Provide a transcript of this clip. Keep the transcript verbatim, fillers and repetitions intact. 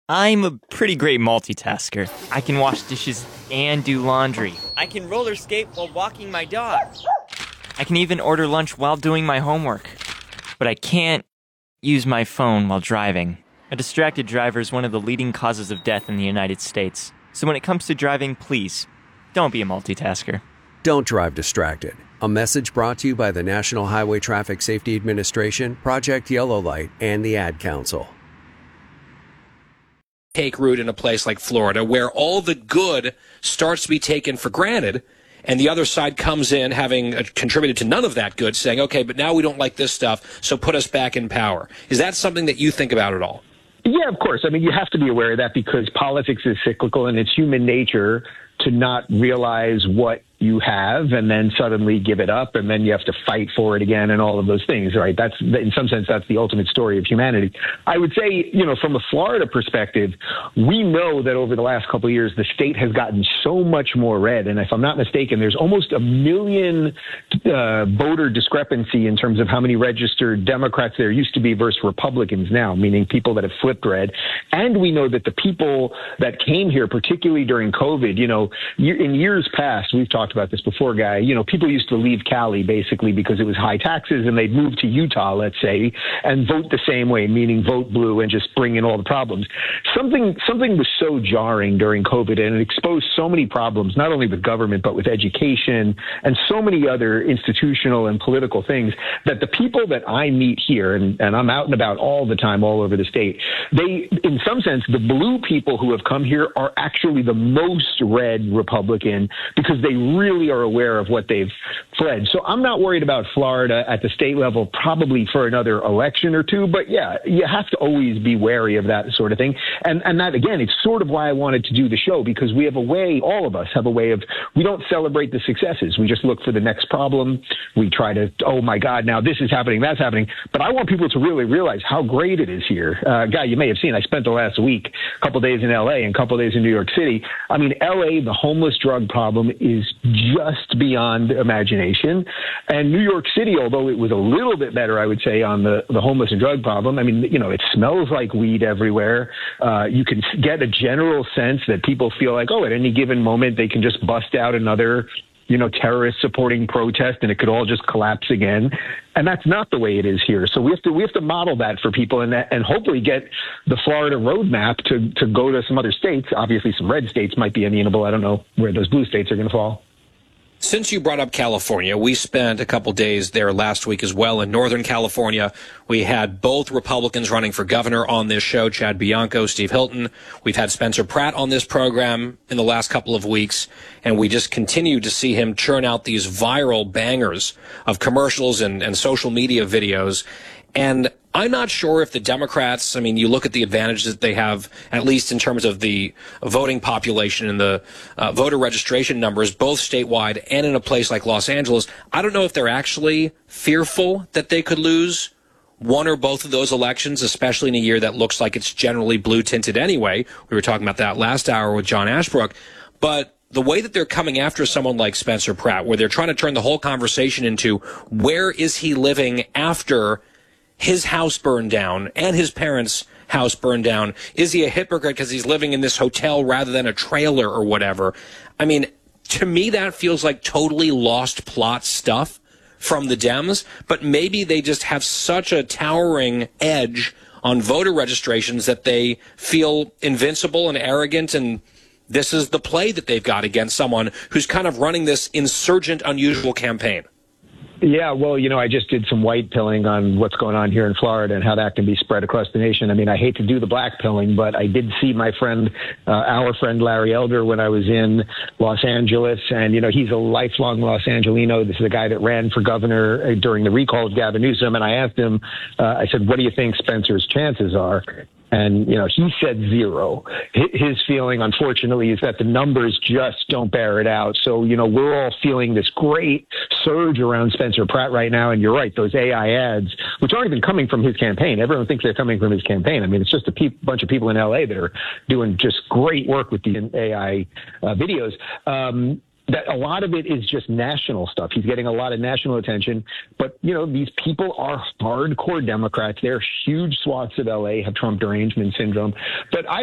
I'm a pretty great multitasker. I can wash dishes and do laundry. I can roller skate while walking my dog. I can even order lunch while doing my homework. But I can't use my phone while driving. A distracted driver is one of the leading causes of death in the United States. So when it comes to driving, please, don't be a multitasker. Don't drive distracted. A message brought to you by the National Highway Traffic Safety Administration, Project Yellow Light, and the Ad Council. Take root in a place like Florida, where all the good starts to be taken for granted, and the other side comes in having contributed to none of that good, saying, okay, but now we don't like this stuff, so put us back in power. Is that something that you think about at all? Yeah, of course. I mean, you have to be aware of that because politics is cyclical and it's human nature to not realize what you have and then suddenly give it up, and then you have to fight for it again and all of those things, right? That's, in some sense, that's the ultimate story of humanity. I would say, you know, from a Florida perspective, we know that over the last couple of years, the state has gotten so much more red. And if I'm not mistaken, there's almost a million uh, voter discrepancy in terms of how many registered Democrats there used to be versus Republicans now, meaning people that have flipped red. And we know that the people that came here, particularly during COVID, you know, in years past, we've talked about this before, Guy, you know, people used to leave Cali basically because it was high taxes, and they'd move to Utah, let's say, and vote the same way, meaning vote blue and just bring in all the problems. Something, something was so jarring during COVID, and it exposed so many problems, not only with government, but with education and so many other institutional and political things, that the people that I meet here, and, and I'm out and about all the time, all over the state, they, in some sense, the blue people who have come here are actually the most red Republican because they really are aware of what they've fled. So I'm not worried about Florida at the state level, probably for another election or two. But yeah, you have to always be wary of that sort of thing. And and that, again, it's sort of why I wanted to do the show, because we have a way, all of us have a way of, we don't celebrate the successes. We just look for the next problem. We try to, oh my God, now this is happening, that's happening. But I want people to really realize how great it is here. Uh, Guy, you may have seen, I spent the last week, a couple days in L A and a couple days in New York City. I mean, L A, the homeless drug problem is just beyond imagination. And New York City, although it was a little bit better, I would say, on the, the homeless and drug problem, I mean, you know, it smells like weed everywhere. Uh, you can get a general sense that people feel like, oh, at any given moment, they can just bust out another, you know, terrorist supporting protest and it could all just collapse again. And that's not the way it is here. So we have to, we have to model that for people and and hopefully get the Florida roadmap to, to go to some other states. Obviously some red states might be amenable. I don't know where those blue states are going to fall. Since you brought up California, we spent a couple days there last week as well in Northern California. We had both Republicans running for governor on this show, Chad Bianco, Steve Hilton. We've had Spencer Pratt on this program in the last couple of weeks, and we just continue to see him churn out these viral bangers of commercials and, and social media videos. And I'm not sure if the Democrats, I mean, you look at the advantages that they have, at least in terms of the voting population and the uh, voter registration numbers, both statewide and in a place like Los Angeles. I don't know if they're actually fearful that they could lose one or both of those elections, especially in a year that looks like it's generally blue tinted anyway. We were talking about that last hour with John Ashbrook. But the way that they're coming after someone like Spencer Pratt, where they're trying to turn the whole conversation into where is he living after his house burned down and his parents' house burned down? Is he a hypocrite because he's living in this hotel rather than a trailer or whatever? I mean, to me, that feels like totally lost plot stuff from the Dems, but maybe they just have such a towering edge on voter registrations that they feel invincible and arrogant, and this is the play that they've got against someone who's kind of running this insurgent, unusual campaign. Yeah, well, you know, I just did some white pilling on what's going on here in Florida and how that can be spread across the nation. I mean, I hate to do the black pilling, but I did see my friend, uh, our friend Larry Elder, when I was in Los Angeles. And, you know, he's a lifelong Los Angelino. This is a guy that ran for governor during the recall of Gavin Newsom. And I asked him, uh, I said, what do you think Spencer's chances are? And, you know, he said zero. His feeling, unfortunately, is that the numbers just don't bear it out. So, you know, we're all feeling this great surge around Spencer Pratt right now. And you're right, those A I ads, which aren't even coming from his campaign. Everyone thinks they're coming from his campaign. I mean, it's just a pe- bunch of people in L A that are doing just great work with these A I uh, videos. Um, that a lot of it is just national stuff. He's getting a lot of national attention. But, you know, these people are hardcore Democrats. They're huge swaths of L A have Trump derangement syndrome. But I